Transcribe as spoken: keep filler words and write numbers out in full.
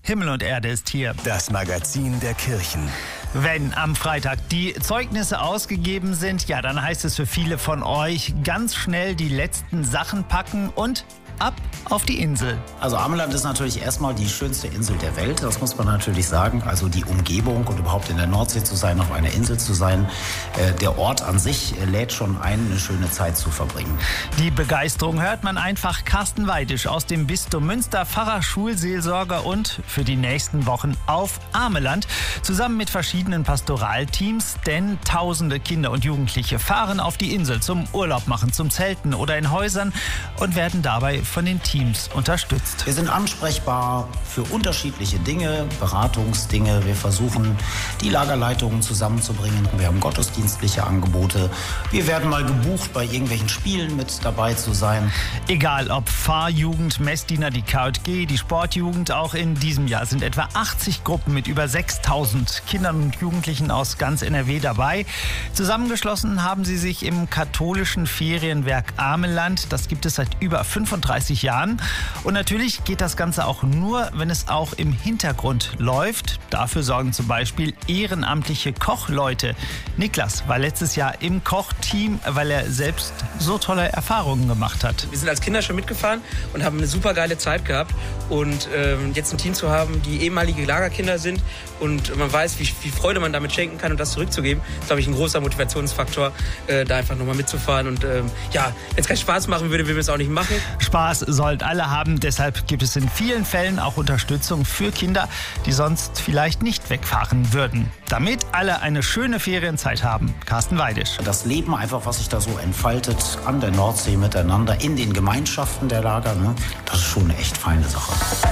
Himmel und Erde ist hier. Das Magazin der Kirchen. Wenn am Freitag die Zeugnisse ausgegeben sind, ja, dann heißt es für viele von euch ganz schnell die letzten Sachen packen und ab auf die Insel. Also Ameland ist natürlich erstmal die schönste Insel der Welt, das muss man natürlich sagen. Also die Umgebung und überhaupt in der Nordsee zu sein, auf einer Insel zu sein. Äh, der Ort an sich äh, lädt schon ein, eine schöne Zeit zu verbringen. Die Begeisterung hört man einfach. Carsten Weidisch aus dem Bistum Münster, Pfarrer, Schulseelsorger und für die nächsten Wochen auf Ameland. Zusammen mit verschiedenen Pastoralteams, denn tausende Kinder und Jugendliche fahren auf die Insel zum Urlaub machen, zum Zelten oder in Häusern und werden dabei von den Teams unterstützt. Wir sind ansprechbar für unterschiedliche Dinge, Beratungsdinge. Wir versuchen, die Lagerleitungen zusammenzubringen. Wir haben gottesdienstliche Angebote. Wir werden mal gebucht, bei irgendwelchen Spielen mit dabei zu sein. Egal ob Pfarrjugend, Messdiener, die K J G, die Sportjugend, auch in diesem Jahr sind etwa achtzig Gruppen mit über sechstausend Kindern und Jugendlichen aus ganz N R W dabei. Zusammengeschlossen haben sie sich im katholischen Ferienwerk Ameland. Das gibt es seit über fünfunddreißig Jahren. Und natürlich geht das Ganze auch nur, wenn es auch im Hintergrund läuft. Dafür sorgen zum Beispiel ehrenamtliche Kochleute. Niklas war letztes Jahr im Kochteam, weil er selbst so tolle Erfahrungen gemacht hat. Wir sind als Kinder schon mitgefahren und haben eine super geile Zeit gehabt. Und ähm, jetzt ein Team zu haben, die ehemalige Lagerkinder sind und man weiß, wie viel Freude man damit schenken kann und das zurückzugeben, ist, glaube ich, ein großer Motivationsfaktor, äh, da einfach nochmal mitzufahren. Und ähm, ja, wenn es keinen Spaß machen würde, würden wir es auch nicht machen. Spaß sollten alle haben, deshalb gibt es in vielen Fällen auch Unterstützung für Kinder, die sonst vielleicht nicht wegfahren würden. Damit alle eine schöne Ferienzeit haben. Carsten Weidisch. Das Leben einfach, was sich da so entfaltet an der Nordsee miteinander, in den Gemeinschaften der Lager, ne, das ist schon eine echt feine Sache.